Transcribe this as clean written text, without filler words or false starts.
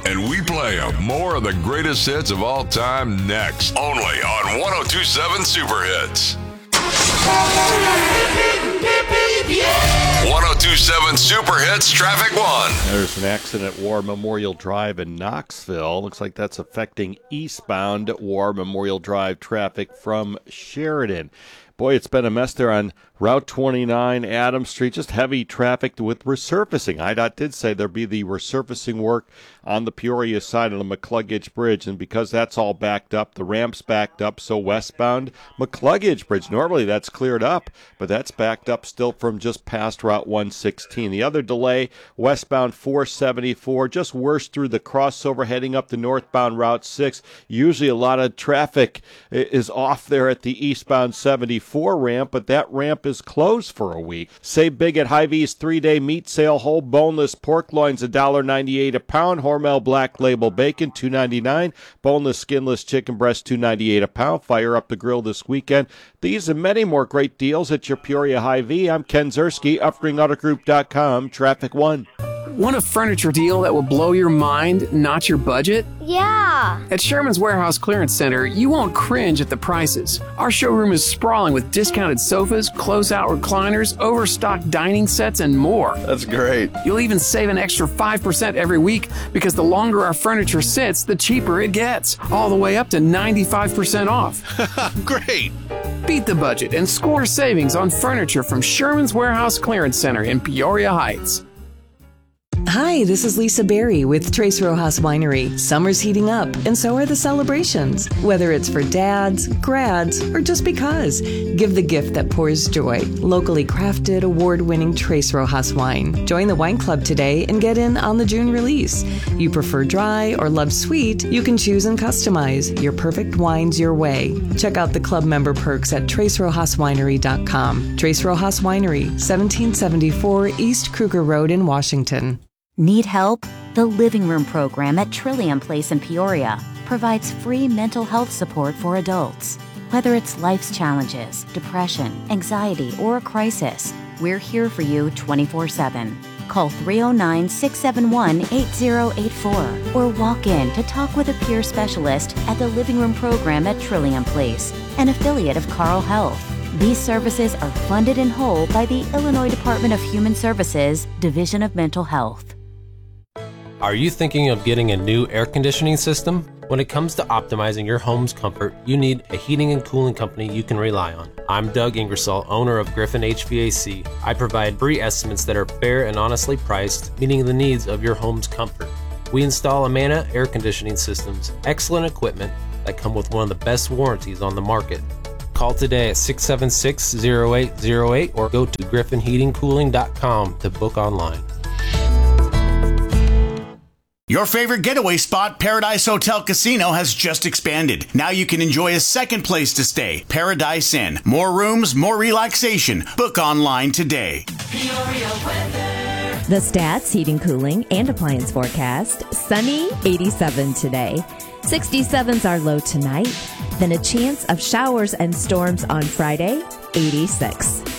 and we play them. More of the greatest hits of all time next. Only on 102.7 Super Hits. 102.7 Super Hits Traffic 1. There's an accident at War Memorial Drive in Knoxville. Looks like that's affecting eastbound War Memorial Drive traffic from Sheridan. Boy, it's been a mess there on Route 29, Adams Street, just heavy traffic with resurfacing. IDOT did say there'd be the resurfacing work on the Peoria side of the McCluggage Bridge, and because that's all backed up, the ramp's backed up, so westbound McCluggage Bridge, normally that's cleared up, but that's backed up still from just past Route 116. The other delay, westbound 474, just worse through the crossover heading up to northbound Route 6. Usually a lot of traffic is off there at the eastbound 74 ramp, but that ramp is closed for a week. Save big at Hy-Vee's 3-day meat sale. Whole boneless pork loins $1.98 a pound. Hormel Black Label bacon $2.99. Boneless skinless chicken breast $2.98 a pound. Fire up the grill this weekend. These and many more great deals at your Peoria Hy-Vee. I'm Ken Zerski, UpringAutoGroup.com. Traffic 1. Want a furniture deal that will blow your mind, not your budget? Yeah! At Sherman's Warehouse Clearance Center, you won't cringe at the prices. Our showroom is sprawling with discounted sofas, close-out recliners, overstocked dining sets, and more. That's great. You'll even save an extra 5% every week because the longer our furniture sits, the cheaper it gets. All the way up to 95% off. Great! Beat the budget and score savings on furniture from Sherman's Warehouse Clearance Center in Peoria Heights. Hi, this is Lisa Berry with Tres Rojas Winery. Summer's heating up, and so are the celebrations. Whether it's for dads, grads, or just because, give the gift that pours joy. Locally crafted, award-winning Tres Rojas wine. Join the wine club today and get in on the June release. You prefer dry or love sweet? You can choose and customize your perfect wines your way. Check out the club member perks at TresRojasWinery.com. Tres Rojas Winery, 1774 East Kruger Road in Washington. Need help? The Living Room program at Trillium Place in Peoria provides free mental health support for adults. Whether it's life's challenges, depression, anxiety, or a crisis, we're here for you 24/7. Call 309-671-8084 or walk in to talk with a peer specialist at the Living Room program at Trillium Place, an affiliate of Carle Health. These services are funded in whole by the Illinois Department of Human Services, Division of Mental Health. Are you thinking of getting a new air conditioning system? When it comes to optimizing your home's comfort, you need a heating and cooling company you can rely on. I'm Doug Ingersoll, owner of Griffin HVAC. I provide free estimates that are fair and honestly priced, meeting the needs of your home's comfort. We install Amana air conditioning systems, excellent equipment that come with one of the best warranties on the market. Call today at 676-0808 or go to griffinheatingcooling.com to book online. Your favorite getaway spot, Paradise Hotel Casino, has just expanded. Now you can enjoy a second place to stay, Paradise Inn. More rooms, more relaxation. Book online today. Peoria weather. The Stats Heating, Cooling, and Appliance forecast. Sunny, 87 today. 67's our low tonight. Then a chance of showers and storms on Friday, 86.